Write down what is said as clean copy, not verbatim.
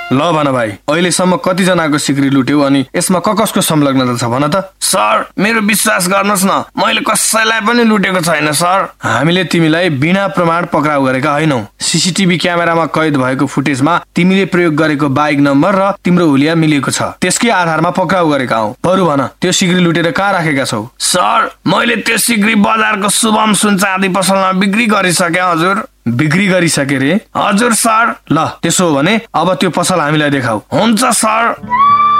ल भन भाइ, अहिलेसम्म कतिजनाको सिक्री लुट्यौ अनि यसमा कसको संलग्नता छ भन त। सर, मेरो विश्वास गर्नुहोस् न, मैले कसैलाई पनि लुटेको छैन सर। हामीले तिमीलाई बिना प्रमाण पक्राउ गरेका होइनौ। सीसीटीभी क्यामेरामा कैद भएको फुटेजमा तिमीले प्रयोग गरेको बाइक नम्बर र तिम्रो हुलिया मिलेको छ। त्यसकै आधारमा पक्राउ गरेका हौ। बरु भन, त्यो सिक्री लुटेर कहाँ राखेका छौ? सर, मैले त्यो सिक्री बजारको शुभम सुन चाँदी पसलमा बिक्री गरिसके हजुर। बिक्री गरिसके रे? हजुर सर। ल त्यसो हो भने अब त्यो पसल हामीलाई देखाऊ। हुन्छ सर।